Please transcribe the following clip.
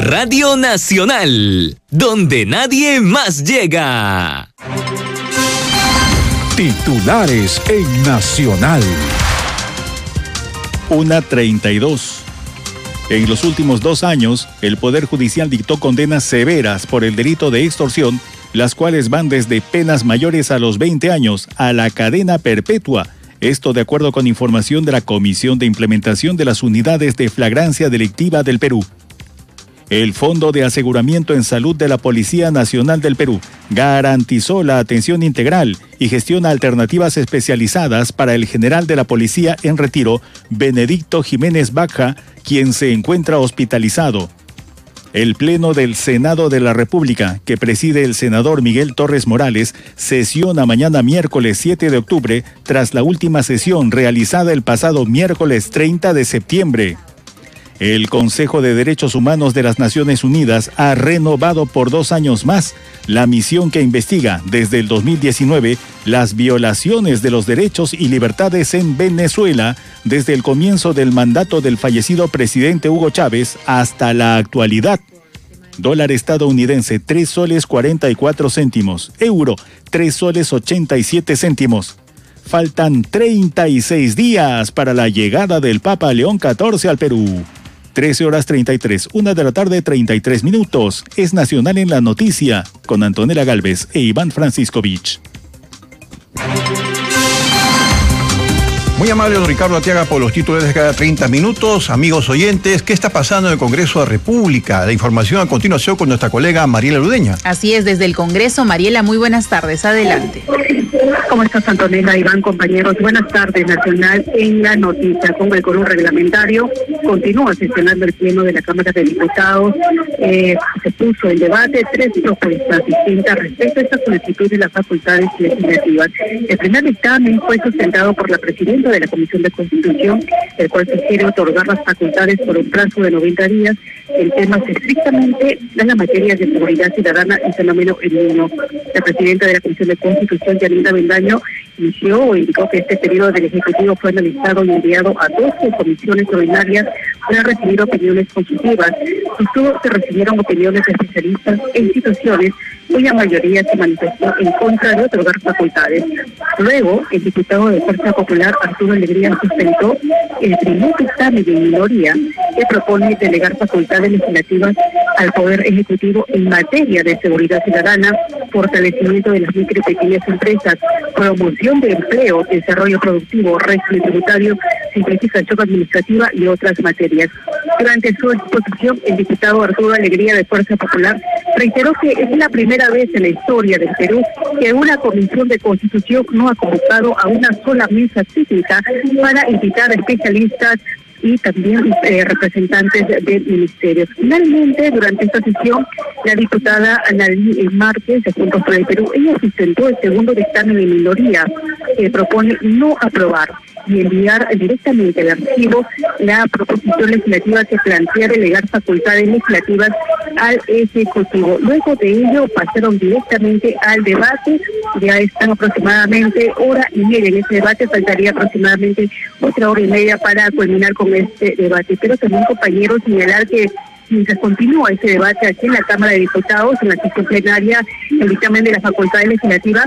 Radio Nacional, donde nadie más llega. Titulares en Nacional. 1:32. En los últimos 2 años, el Poder Judicial dictó condenas severas por el delito de extorsión, las cuales van desde penas mayores a los 20 años a la cadena perpetua. Esto de acuerdo con información de la Comisión de Implementación de las Unidades de Flagrancia Delictiva del Perú. El Fondo de Aseguramiento en Salud de la Policía Nacional del Perú garantizó la atención integral y gestiona alternativas especializadas para el general de la Policía en retiro, Benedicto Jiménez Baja, quien se encuentra hospitalizado. El Pleno del Senado de la República, que preside el senador Miguel Torres Morales, sesiona mañana miércoles 7 de octubre tras la última sesión realizada el pasado miércoles 30 de septiembre. El Consejo de Derechos Humanos de las Naciones Unidas ha renovado por 2 años más la misión que investiga desde el 2019 las violaciones de los derechos y libertades en Venezuela desde el comienzo del mandato del fallecido presidente Hugo Chávez hasta la actualidad. Dólar estadounidense 3 soles 44 céntimos, euro 3 soles 87 céntimos. Faltan 36 días para la llegada del Papa León XIV al Perú. 13:33, 1:33 p.m. Es Nacional en la Noticia, con Antonella Gálvez e Iván Franciscovich. Muy amable don Ricardo Arteaga por los titulares de cada 30 minutos. Amigos oyentes, ¿qué está pasando en el Congreso de la República? La información a continuación con nuestra colega Mariela Ludeña. Así es, desde el Congreso. Mariela, muy buenas tardes. Adelante. ¿Cómo estás, Antonella, Iván, compañeros? Buenas tardes. Nacional en la Noticia. Con el quórum reglamentario continúa sesionando el Pleno de la Cámara de Diputados. Se puso en debate 3 propuestas distintas respecto a esta solicitud de las facultades legislativas. El primer dictamen fue sustentado por la presidenta de la Comisión de Constitución, el cual se quiere otorgar las facultades por un plazo de 90 días. El tema es estrictamente en la materia de seguridad ciudadana y fenómeno El Niño. La presidenta de la Comisión de Constitución, Yanina Bendaño, indicó que este periodo del Ejecutivo fue analizado y enviado a 12 comisiones ordinarias para recibir opiniones consultivas. Sostuvo que recibieron opiniones de especialistas e instituciones cuya mayoría se manifestó en contra de otorgar facultades. Luego, el diputado de Fuerza Popular, Arturo Alegría, sustentó el primer dictamen de minoría que propone delegar facultades legislativas al Poder Ejecutivo en materia de seguridad ciudadana, fortalecimiento de las micro y pequeñas empresas, promoción de empleo, desarrollo productivo, régimen tributario, simplificación administrativa y otras materias. Durante su exposición, el diputado Arturo Alegría de Fuerza Popular reiteró que es la primera vez en la historia del Perú que una comisión de Constitución no ha convocado a una sola mesa técnica para invitar a especialistas y también representantes del ministerio. Finalmente, durante esta sesión, la diputada Analí Márquez, de Juntos por el Perú, ella sustentó el segundo dictamen de minoría que propone no aprobar y enviar directamente al archivo la proposición legislativa que plantea delegar facultades legislativas al Ejecutivo. Luego de ello pasaron directamente al debate. Ya están aproximadamente 1:30 en ese debate, faltaría aproximadamente 1:30 para culminar con este debate. Pero también, compañeros, señalar que mientras continúa ese debate aquí en la Cámara de Diputados, en la sesión plenaria, el dictamen de las facultades legislativas